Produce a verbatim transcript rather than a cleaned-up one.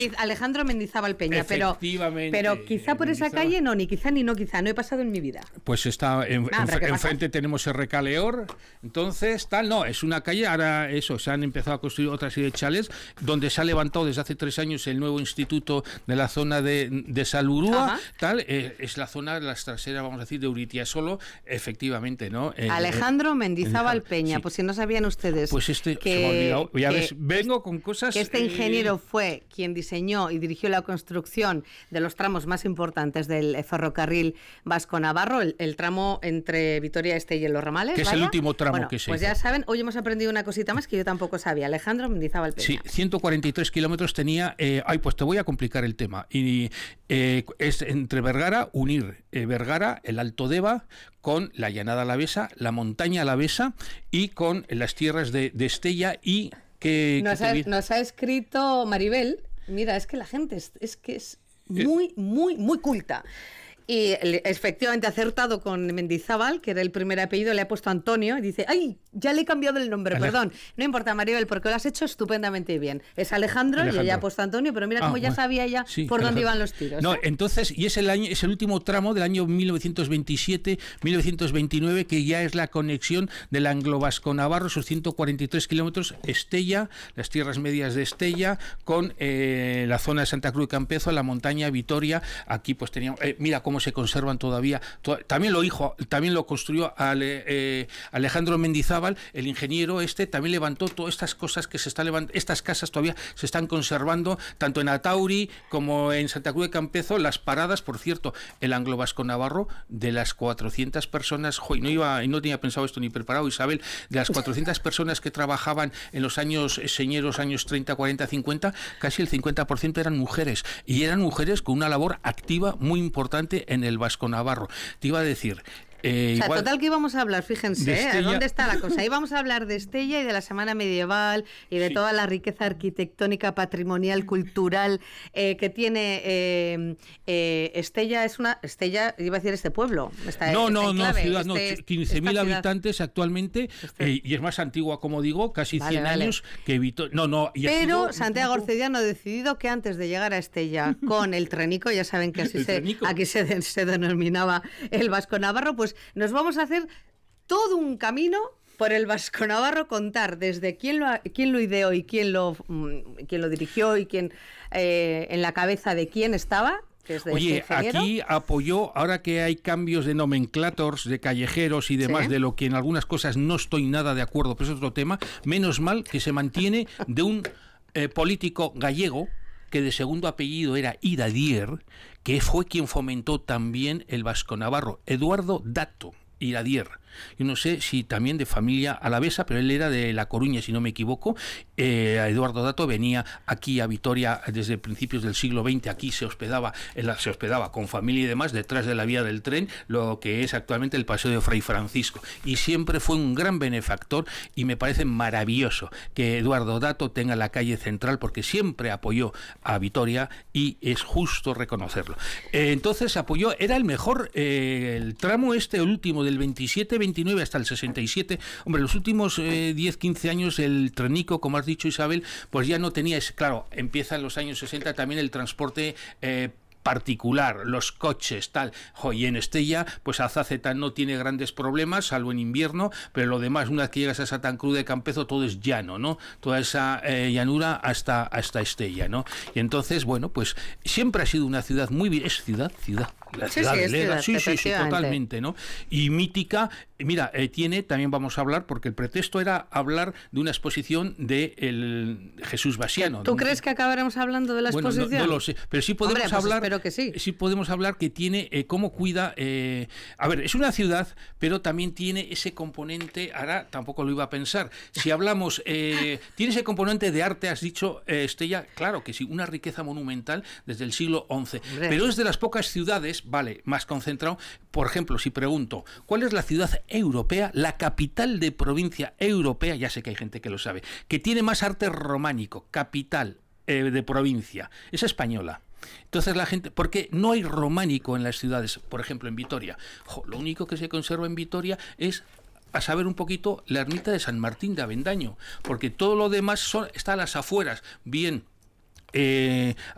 Alejandro Mendizábal Peña, pero, pero quizá por esa calle no, ni quizá ni no quizá, no he pasado en mi vida. Pues está en, ah, en, enfrente tenemos R K Leor, entonces tal, no, es una calle, ahora eso, se han empezado a construir otra serie de chalets, donde se ha levantado desde hace tres años el nuevo instituto de la zona de, de Salburúa, tal, eh, es la zona de las traseras, vamos a decir, de Uritiasolo, efectivamente, ¿no? Eh, Alejandro Mendizábal eh, Peña, sí. Pues si no sabían ustedes. Pues este, que, se me ha olvidado, ya que, ves, vengo con cosas... Que este ingeniero eh, fue quien diseñó diseñó y dirigió la construcción de los tramos más importantes del ferrocarril vasco-navarro, el, el tramo entre Vitoria-Estella y Los Ramales. Que es ¿vaya? el último tramo bueno, que se Pues hizo. Ya saben, hoy hemos aprendido una cosita más que yo tampoco sabía. Alejandro Mendizábal Peña. Sí, ciento cuarenta y tres kilómetros tenía... Eh, ay, pues te voy a complicar el tema. Y eh, es entre Vergara, unir eh, Vergara, el Alto Deva, con la Llanada Alavesa, la montaña alavesa y con las tierras de, de Estella y... Que, nos, que ha, nos ha escrito Maribel. Mira, es que la gente es, es que es muy, muy, muy culta. Y efectivamente ha acertado con Mendizábal, que era el primer apellido, le ha puesto Antonio, y dice, ¡ay! Ya le he cambiado el nombre, Ale... perdón. No importa, Maribel, porque lo has hecho estupendamente bien. Es Alejandro, Alejandro. Y ella ha puesto Antonio, pero mira ah, cómo ya bueno, sabía ya sí, por Alejandro. Dónde iban los tiros. No, ¿eh? entonces, y es el año, es el último tramo del año mil novecientos veintisiete mil novecientos veintinueve, que ya es la conexión del Anglo-Vasco-Navarro, sus ciento cuarenta y tres kilómetros, Estella, las tierras medias de Estella, con eh, la zona de Santa Cruz de Campezo, la montaña Vitoria. Aquí pues teníamos, eh, mira cómo se conservan todavía, to también lo hizo, también lo construyó Ale, eh, Alejandro Mendizábal, el ingeniero este, también levantó todas estas cosas que se están levantando, estas casas todavía se están conservando, tanto en Atauri como en Santa Cruz de Campezo, las paradas, por cierto, el Anglo-Vasco-Navarro, de las cuatrocientas personas, jo, y no iba, y no tenía pensado esto ni preparado, Isabel, de las cuatrocientas personas que trabajaban en los años señeros, años treinta, cuarenta, cincuenta, casi el cincuenta por ciento eran mujeres, y eran mujeres con una labor activa muy importante en el Vasco-Navarro. Te iba a decir... Eh, o sea, igual, total que íbamos a hablar, fíjense, ¿eh? ¿Dónde está la cosa? Ahí vamos a hablar de Estella y de la Semana Medieval y de sí. toda la riqueza arquitectónica, patrimonial, cultural eh, que tiene eh, eh, Estella. Es una Estella, iba a decir este pueblo. Está, no, está no, no, clave, ciudad, este, no, quince mil habitantes actualmente este... eh, y es más antigua, como digo, casi vale, cien vale. años que Vitoria. No, no. Y Pero sido, Santiago Orcediano ha decidido que antes de llegar a Estella con el trenico, ya saben que así se, aquí se, se denominaba el Vasco-Navarro, pues nos vamos a hacer todo un camino por el Vasco-Navarro, contar desde quién lo, quién lo ideó y quién lo, quién lo dirigió y quién eh, en la cabeza de quién estaba. Oye, aquí apoyó, ahora que hay cambios de nomenclators, de callejeros y demás, ¿sí? De lo que en algunas cosas no estoy nada de acuerdo, pero es otro tema, menos mal que se mantiene de un eh, político gallego, que de segundo apellido era Iradier, que fue quien fomentó también el Vasco-Navarro, Eduardo Dato Iradier. Yo no sé si también de familia alavesa, pero él era de La Coruña, si no me equivoco. Eh, Eduardo Dato venía aquí a Vitoria desde principios del siglo veinte, aquí se hospedaba, él se hospedaba con familia y demás, detrás de la vía del tren, lo que es actualmente el Paseo de Fray Francisco. Y siempre fue un gran benefactor y me parece maravilloso que Eduardo Dato tenga la calle central, porque siempre apoyó a Vitoria y es justo reconocerlo. Eh, entonces apoyó, era el mejor, eh, el tramo este, el último del veintisiete veintinueve hasta el sesenta y siete, hombre, los últimos eh, diez, quince años el trenico, como has dicho, Isabel, pues ya no tenía, es claro, empieza en los años sesenta también el transporte eh, particular, los coches, tal, jo, y en Estella, pues Alzaceta no tiene grandes problemas, salvo en invierno, pero lo demás, una vez que llegas a Santa Cruz de Campezo, todo es llano, ¿no? Toda esa eh, llanura hasta, hasta Estella, ¿no? Y entonces, bueno, pues siempre ha sido una ciudad muy bien, es ciudad, ciudad, la sí, ciudad sí, de Lega, ciudad, sí, sí, sí, totalmente, ¿no? Y mítica, mira, eh, tiene, también vamos a hablar, porque el pretexto era hablar de una exposición de el Jesús Vasiano. ¿Tú crees que acabaremos hablando de la bueno, exposición? No, no lo sé, pero sí podemos Hombre, pues hablar... espero que sí. Sí podemos hablar que tiene, eh, cómo cuida... Eh, a ver, es una ciudad, pero también tiene ese componente, ahora tampoco lo iba a pensar, si hablamos, eh, tiene ese componente de arte, has dicho, eh, Estella, claro que sí, una riqueza monumental desde el siglo once, Hombre. Pero es de las pocas ciudades, vale, más concentrado, por ejemplo, si pregunto, ¿cuál es la ciudad europea, la capital de provincia europea, ya sé que hay gente que lo sabe, que tiene más arte románico, capital eh, de provincia? Es española. Entonces la gente, porque no hay románico en las ciudades, por ejemplo en Vitoria, jo, lo único que se conserva en Vitoria es, a saber un poquito, la ermita de San Martín de Avendaño, porque todo lo demás son, está a las afueras, bien eh,